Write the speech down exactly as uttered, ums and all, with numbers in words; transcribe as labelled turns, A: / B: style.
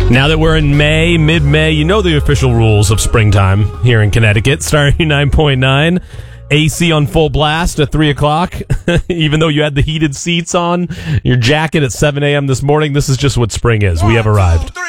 A: Now that we're in May, mid-May, you know the official rules of springtime here in Connecticut. Star eighty-nine point nine, A C on full blast at three o'clock. Even though you had the heated seats on, your jacket at seven a.m. this morning, this is just what spring is. We have arrived.